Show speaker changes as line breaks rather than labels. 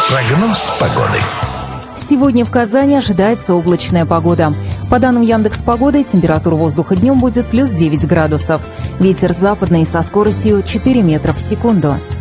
Прогноз погоды.
Сегодня в Казани ожидается облачная погода. По данным Яндекс.Погоды, температура воздуха днем будет плюс 9 градусов. Ветер западный со скоростью 4 метра в секунду.